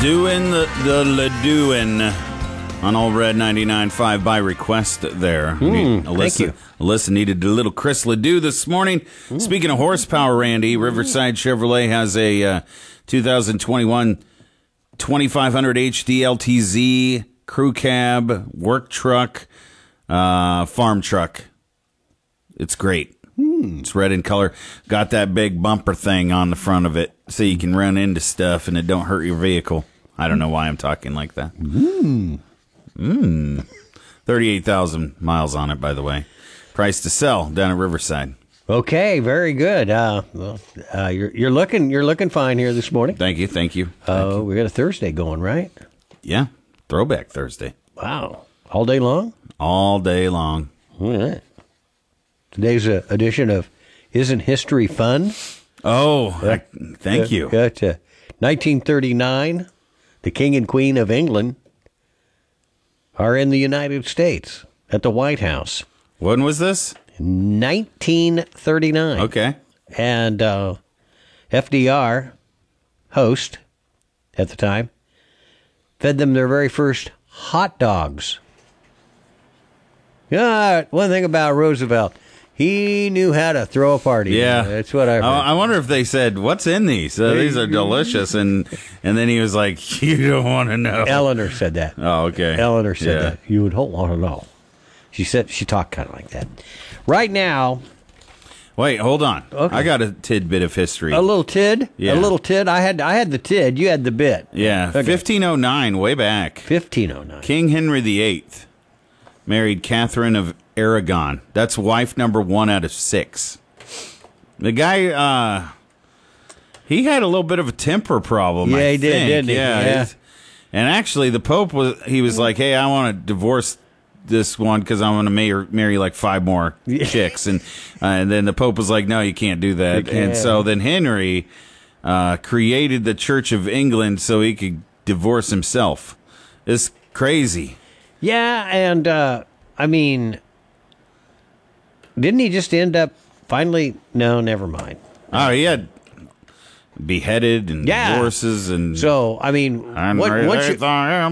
Doing the Ledoin on Old Red 99.5 by request there. Thank you. Alyssa needed a little Chris Ledoux this morning. Speaking of horsepower, Randy, Riverside Chevrolet has a 2021 2500 HD LTZ crew cab, work truck, farm truck. It's great. It's red in color. Got that big bumper thing on the front of it so you can run into stuff and it don't hurt your vehicle. I don't know why I'm talking like that. 38,000 miles on it, by the way. Price to sell down at Riverside. Okay, very good. You're looking fine here this morning. Thank you. We got a Thursday going, right? Yeah, Throwback Thursday. Wow, all day long. All day long. All right. Today's edition of Isn't History Fun? Oh, thank you. Got 1939. The King and Queen of England are in the United States at the White House. When was this? 1939. Okay. And FDR, host at the time, fed them their very first hot dogs. Yeah, one thing about Roosevelt, he knew how to throw a party. Yeah. That's what I heard. I wonder if they said, what's in these? These are delicious. And then he was like, you don't want to know. Eleanor said that. Oh, okay. Eleanor said that. You don't want to know. She talked kind of like that. Right now. Wait, hold on. Okay. I got a tidbit of history. A little tid? Yeah. A little tid? I had the tid. You had the bit. Yeah. Okay. 1509, way back. 1509. King Henry VIII married Catherine of Aragon. That's wife number 1 out of 6. The guy, he had a little bit of a temper problem. Yeah, I he did, think. didn't he? Yeah. And actually, the Pope was like, hey, I want to divorce this one because I want to marry like 5 more chicks. And then the Pope was like, no, you can't do that. And so then Henry created the Church of England so he could divorce himself. It's crazy. Yeah, and, I mean, didn't he just end up finally? No, never mind. Oh, he had beheaded and divorces and. So I mean, once you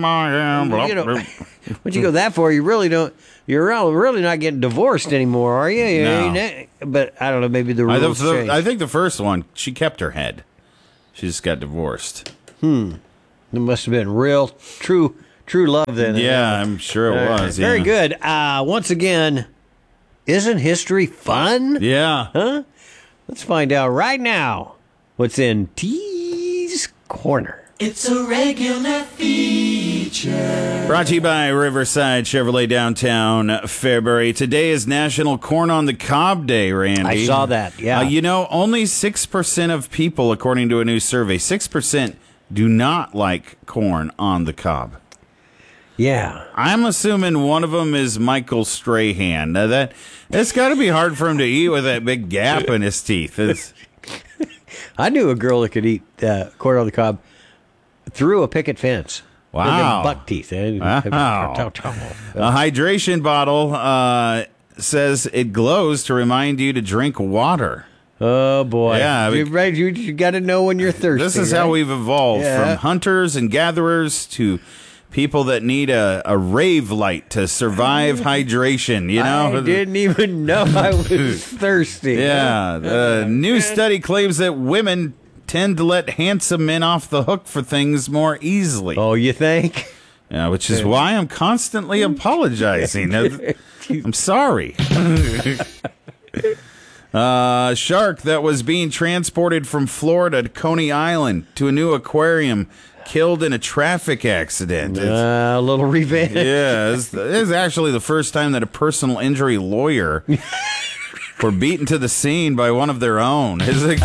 go that far, you really don't. You're really not getting divorced anymore, are you? No. But I don't know. Maybe the rules changed. I think the first one, she kept her head. She just got divorced. It must have been real, true love then. Yeah, I'm sure it was. Yeah. Very good. Once again, isn't history fun? Yeah. Huh? Let's find out right now what's in T's Corner. It's a regular feature. Brought to you by Riverside Chevrolet downtown Fairbury. Today is National Corn on the Cob Day, Randy. I saw that, yeah. Only 6% of people, according to a new survey, 6% do not like corn on the cob. Yeah. I'm assuming one of them is Michael Strahan. Now it's got to be hard for him to eat with that big gap in his teeth. I knew a girl that could eat corn on the cob through a picket fence. Wow. Buck teeth. Wow. A hydration bottle says it glows to remind you to drink water. Oh, boy. Yeah. You got to know when you're thirsty. This is how we've evolved Yeah. from hunters and gatherers to people that need a rave light to survive hydration, you know? I didn't even know I was thirsty. Yeah. The new study claims that women tend to let handsome men off the hook for things more easily. Oh, you think? Yeah, which is why I'm constantly apologizing. I'm sorry. Shark that was being transported from Florida to Coney Island to a new aquarium killed in a traffic accident. A little revenge. Yeah, this is actually the first time that a personal injury lawyer were beaten to the scene by one of their own. It's like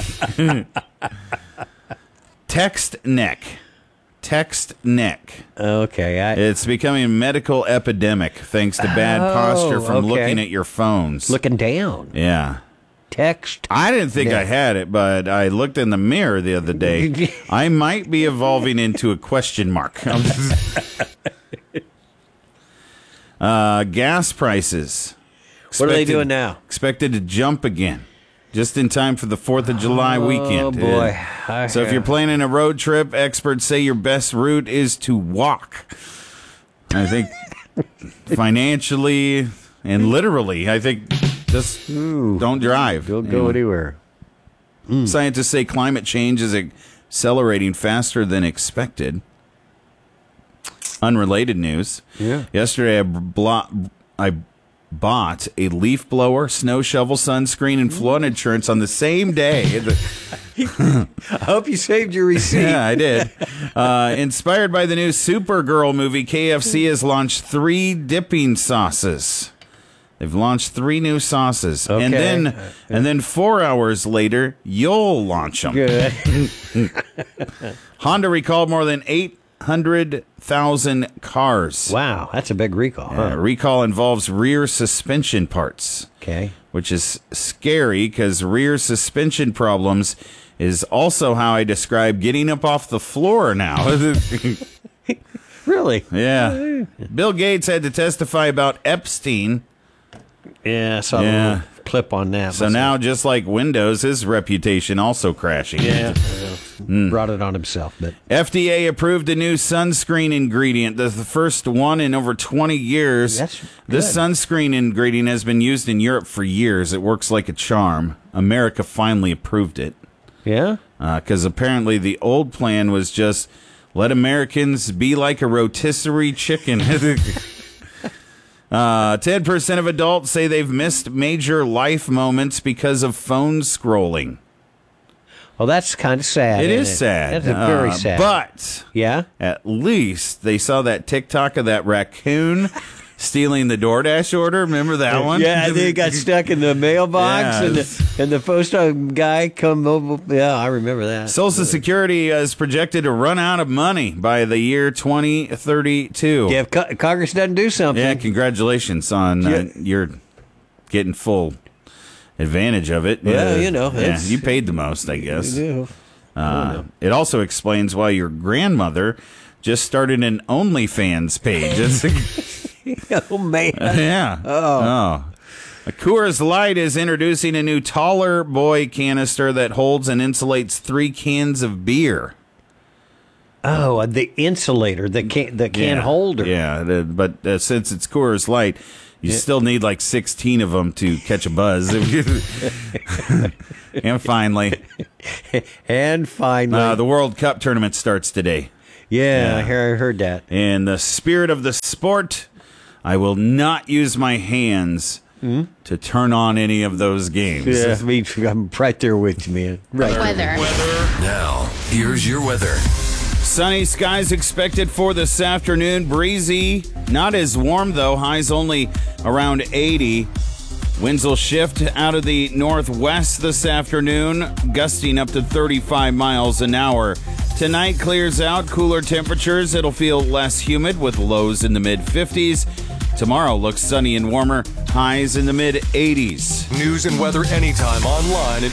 text neck. Okay. It's becoming a medical epidemic thanks to bad posture from looking at your phones. Looking down. Yeah. Text. I didn't think I had it, but I looked in the mirror the other day. I might be evolving into a question mark. What Gas prices. are they doing now? Expected to jump again. just in time for the 4th of July weekend. Oh, boy. So if you're planning a road trip, experts say your best route is to walk. I think financially and literally, I think just don't drive. Don't go anywhere. Scientists say climate change is accelerating faster than expected. Unrelated news. Yeah. Yesterday, I bought a leaf blower, snow shovel, sunscreen, and flood insurance on the same day. I hope you saved your receipt. Yeah, I did. Inspired by the new Supergirl movie, KFC has launched 3 dipping sauces. They've launched 3 new sauces. Okay. And then 4 hours later, you'll launch them. Good. Honda recalled more than 800,000 cars. Wow, that's a big recall. Huh? Recall involves rear suspension parts. Okay. Which is scary because rear suspension problems is also how I describe getting up off the floor now. Really? Yeah. Bill Gates had to testify about Epstein. Yeah, I saw a little clip on that. So now, just like Windows, his reputation also crashing. Yeah. Brought it on himself. But FDA approved a new sunscreen ingredient. That's the first one in over 20 years. That's This good. sunscreen ingredient has been used in Europe for years. It works like a charm. America finally approved it. Yeah? Because apparently the old plan was just let Americans be like a rotisserie chicken. 10% of adults say they've missed major life moments because of phone scrolling. Well, that's kind of sad. It isn't is sad. That's very sad. But yeah? at least they saw that TikTok of that raccoon stealing the DoorDash order. Remember that one? Yeah, they got stuck in the mailbox, and the post office guy come over. Yeah, I remember that. Social Security is projected to run out of money by the year 2032. Yeah, if Congress doesn't do something. Yeah, congratulations on you're getting full advantage of it. Yeah, you know. Yeah, you paid the most, I guess. You do. It also explains why your grandmother just started an OnlyFans page. Oh, man. Yeah. Oh. Coors Light is introducing a new taller boy canister that holds and insulates 3 cans of beer. Oh, the insulator, the can holder. Yeah, but since it's Coors Light, you still need like 16 of them to catch a buzz. And finally. The World Cup tournament starts today. Yeah, I heard that. In the spirit of the sport, I will not use my hands to turn on any of those games. Yeah, I'm right there with you, man. Right. Weather. Now, here's your weather. Sunny skies expected for this afternoon. Breezy, not as warm though. Highs only around 80. Winds will shift out of the northwest this afternoon, gusting up to 35 miles an hour. Tonight clears out, cooler temperatures. It'll feel less humid with lows in the mid-50s. Tomorrow looks sunny and warmer, highs in the mid-80s. News and weather anytime online at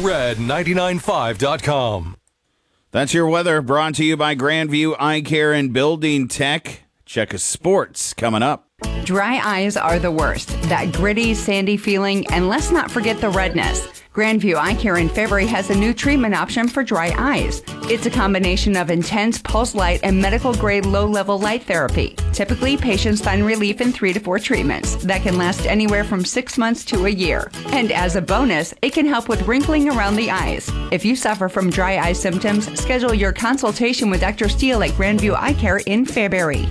allred995.com. That's your weather, brought to you by Grandview Eye Care and Building Tech. Check a sports coming up. Dry eyes are the worst. That gritty, sandy feeling, and let's not forget the redness. Grandview Eye Care in February has a new treatment option for dry eyes. It's a combination of intense pulse light and medical-grade low-level light therapy. Typically, patients find relief in 3 to 4 treatments that can last anywhere from 6 months to a year. And as a bonus, it can help with wrinkling around the eyes. If you suffer from dry eye symptoms, schedule your consultation with Dr. Steele at Grandview Eye Care in February.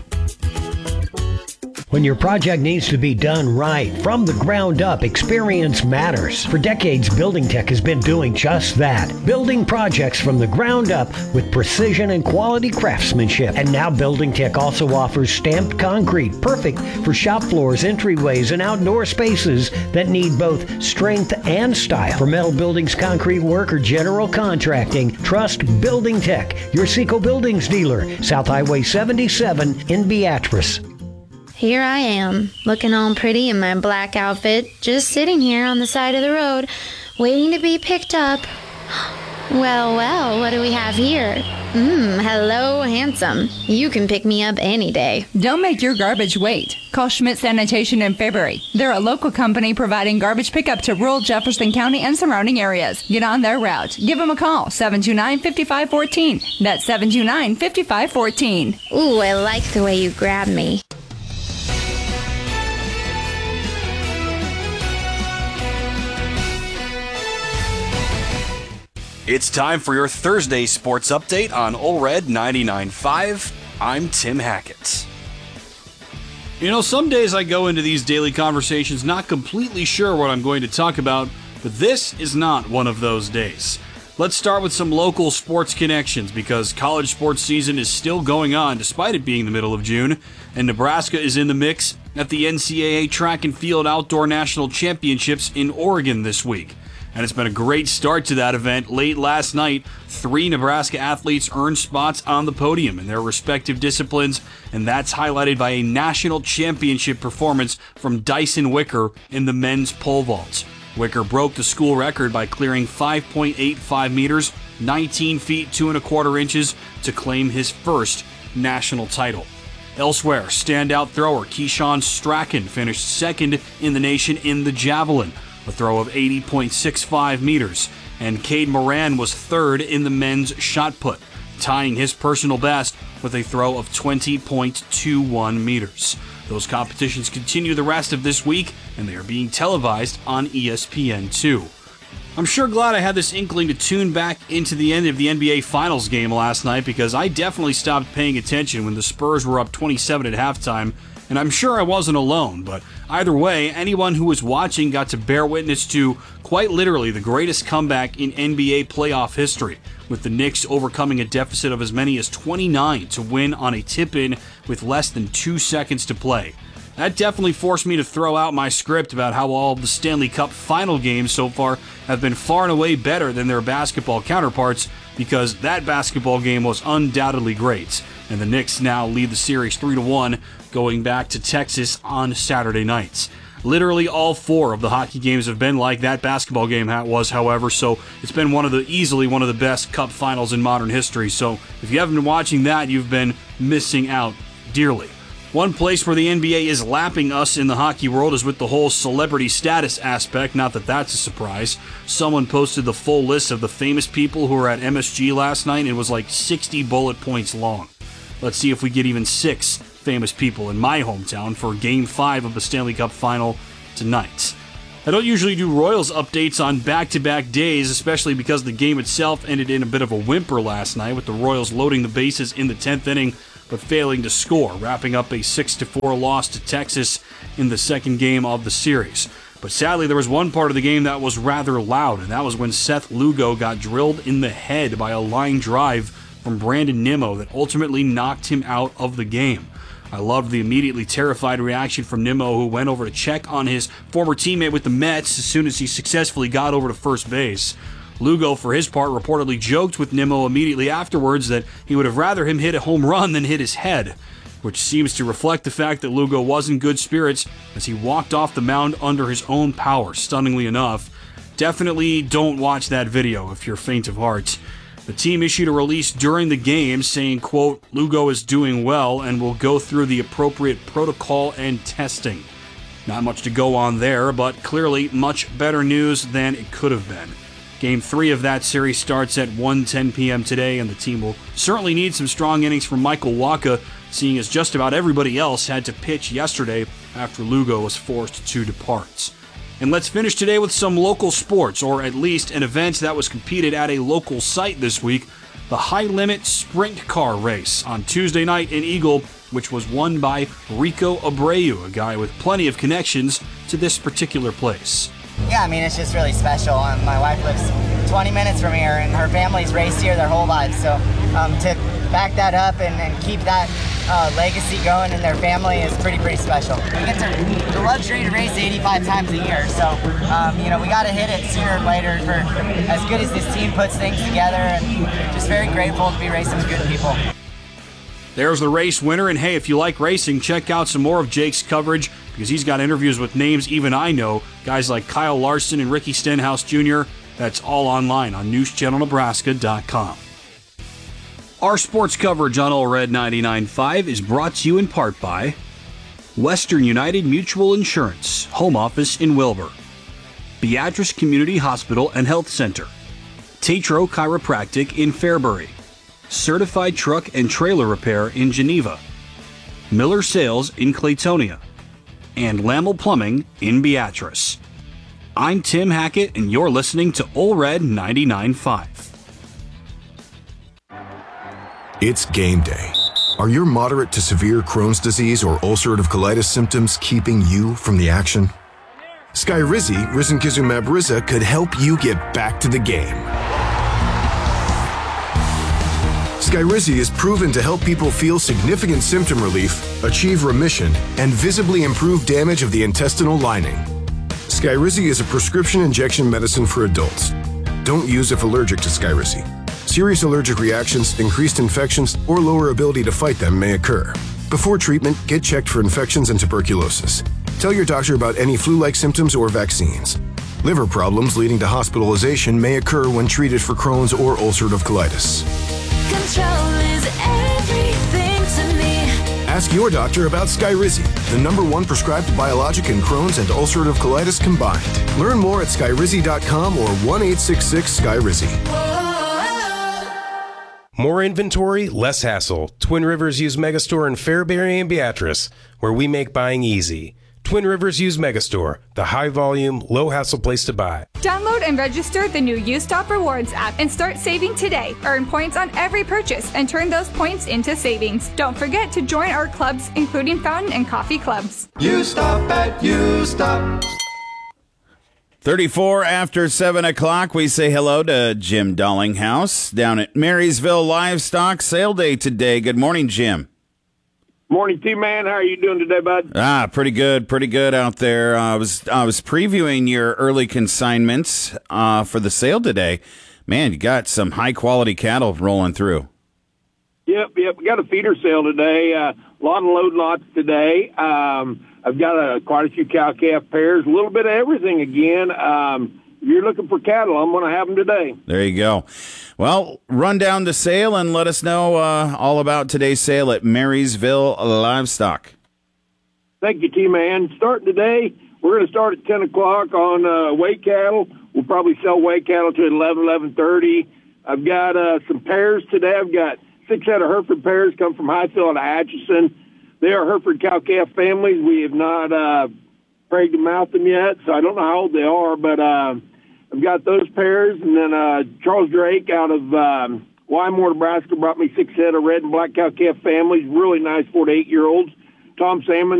When your project needs to be done right, from the ground up, experience matters. For decades, Building Tech has been doing just that. Building projects from the ground up with precision and quality craftsmanship. And now Building Tech also offers stamped concrete, perfect for shop floors, entryways, and outdoor spaces that need both strength and style. For metal buildings, concrete work, or general contracting, trust Building Tech, your Seco Buildings dealer, South Highway 77 in Beatrice. Here I am, looking all pretty in my black outfit, just sitting here on the side of the road, waiting to be picked up. Well, what do we have here? Hello, handsome. You can pick me up any day. Don't make your garbage wait. Call Schmidt Sanitation in Fairbury. They're a local company providing garbage pickup to rural Jefferson County and surrounding areas. Get on their route. Give them a call, 729-5514. That's 729-5514. Ooh, I like the way you grab me. It's time for your Thursday sports update on OLRED 99.5. I'm Tim Hackett. You know, some days I go into these daily conversations not completely sure what I'm going to talk about, but this is not one of those days. Let's start with some local sports connections because college sports season is still going on despite it being the middle of June, and Nebraska is in the mix at the NCAA Track and Field Outdoor National Championships in Oregon this week. And it's been a great start to that event. Late last night, 3 Nebraska athletes earned spots on the podium in their respective disciplines, and that's highlighted by a national championship performance from Dyson Wicker in the men's pole vault. Wicker broke the school record by clearing 5.85 meters, 19 feet 2 1/4 inches, to claim his first national title. Elsewhere, standout thrower Keyshawn Strachan finished second in the nation in the javelin, a throw of 80.65 meters, and Cade Moran was third in the men's shot put, tying his personal best with a throw of 20.21 meters. Those competitions continue the rest of this week, and they are being televised on ESPN2. I'm sure glad I had this inkling to tune back into the end of the NBA Finals game last night because I definitely stopped paying attention when the Spurs were up 27 at halftime, and I'm sure I wasn't alone, but either way, anyone who was watching got to bear witness to, quite literally, the greatest comeback in NBA playoff history, with the Knicks overcoming a deficit of as many as 29 to win on a tip-in with less than 2 seconds to play. That definitely forced me to throw out my script about how all of the Stanley Cup final games so far have been far and away better than their basketball counterparts, because that basketball game was undoubtedly great, and the Knicks now lead the series 3-1 going back to Texas on Saturday nights. Literally all 4 of the hockey games have been like that basketball game was, however, so it's been easily one of the best Cup finals in modern history, so if you haven't been watching that, you've been missing out dearly. One place where the NBA is lapping us in the hockey world is with the whole celebrity status aspect, not that that's a surprise. Someone posted the full list of the famous people who were at MSG last night, and it was like 60 bullet points long. Let's see if we get even 6 famous people in my hometown for Game 5 of the Stanley Cup Final tonight. I don't usually do Royals updates on back-to-back days, especially because the game itself ended in a bit of a whimper last night, with the Royals loading the bases in the 10th inning but failing to score, wrapping up a 6-4 loss to Texas in the second game of the series. But sadly, there was one part of the game that was rather loud, and that was when Seth Lugo got drilled in the head by a line drive from Brandon Nimmo that ultimately knocked him out of the game. I loved the immediately terrified reaction from Nimmo, who went over to check on his former teammate with the Mets as soon as he successfully got over to first base. Lugo, for his part, reportedly joked with Nimmo immediately afterwards that he would have rather him hit a home run than hit his head, which seems to reflect the fact that Lugo was in good spirits as he walked off the mound under his own power, stunningly enough. Definitely don't watch that video if you're faint of heart. The team issued a release during the game saying, quote, "Lugo is doing well and will go through the appropriate protocol and testing." Not much to go on there, but clearly much better news than it could have been. Game 3 of that series starts at 1:10 p.m. today, and the team will certainly need some strong innings from Michael Wacha, seeing as just about everybody else had to pitch yesterday after Lugo was forced to depart. And let's finish today with some local sports, or at least an event that was competed at a local site this week, the High Limit Sprint Car Race on Tuesday night in Eagle, which was won by Rico Abreu, a guy with plenty of connections to this particular place. Yeah, I mean, it's just really special. My wife lives 20 minutes from here, and her family's raced here their whole lives. So to back that up and keep that legacy going in their family is pretty special. We get the luxury to race 85 times a year. So, we got to hit it sooner or later for as good as this team puts things together. And just very grateful to be racing with good people. There's the race winner, and hey, if you like racing, check out some more of Jake's coverage, because he's got interviews with names even I know, guys like Kyle Larson and Ricky Stenhouse Jr., That's all online on newschannelnebraska.com. Our sports coverage on All Red 99.5 is brought to you in part by Western United Mutual Insurance, home office in Wilbur, Beatrice Community Hospital and Health Center, Tatro Chiropractic in Fairbury, Certified Truck and Trailer Repair in Geneva, Miller Sales in Claytonia, and Lammel Plumbing in Beatrice. I'm Tim Hackett, and you're listening to All Red 99.5. It's game day. Are your moderate to severe Crohn's disease or ulcerative colitis symptoms keeping you from the action? Skyrizi, risankizumab Riza, could help you get back to the game. Skyrizi is proven to help people feel significant symptom relief, achieve remission, and visibly improve damage of the intestinal lining. Skyrizi is a prescription injection medicine for adults. Don't use if allergic to Skyrizi. Serious allergic reactions, increased infections, or lower ability to fight them may occur. Before treatment, get checked for infections and tuberculosis. Tell your doctor about any flu-like symptoms or vaccines. Liver problems leading to hospitalization may occur when treated for Crohn's or ulcerative colitis. Control is everything to me. Ask your doctor about Skyrizi, the #1 prescribed biologic in Crohn's and ulcerative colitis combined. Learn more at skyrizi.com or 1-866-SKYRIZI. More inventory, less hassle. Twin Rivers Used Megastore in Fairbury and Beatrice, where we make buying easy. Twin Rivers Used Megastore, the high-volume, low-hassle place to buy. Download and register the new U-Stop Rewards app and start saving today. Earn points on every purchase and turn those points into savings. Don't forget to join our clubs, including Fountain and Coffee clubs. U-Stop at U-Stop. 34 after 7 o'clock, we say hello to Jim Dollinghouse down at Marysville Livestock Sale Day today. Good morning, Jim. Morning, T-Man. How are you doing today, bud? Pretty good out there. I was previewing your early consignments for the sale today. Man, you got some high-quality cattle rolling through. Yep. We got a feeder sale today. Lot and load lots today. I've got quite a few cow-calf pairs, a little bit of everything again. If you're looking for cattle, I'm going to have them today. There you go. Well, run down the sale and let us know all about today's sale at Marysville Livestock. Thank you, T-Man. Starting today, we're going to start at 10 o'clock on weight cattle. We'll probably sell weight cattle to 11:30. I've got some pairs today. I've got 6 set of Hereford pairs come from Highfield and Atchison. They are Hereford cow-calf families. We have not prayed to mouth them yet, so I don't know how old they are, but I've got those pairs. And then Charles Drake out of Wymore, Nebraska, brought me 6 set of red and black cow-calf families, really nice 4 to 8-year-olds. Tom Salmon